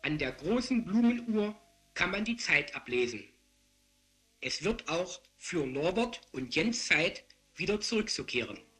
An der großen Blumenuhr kann man die Zeit ablesen. Es wird auch für Norbert und Jens Zeit, wieder zurückzukehren.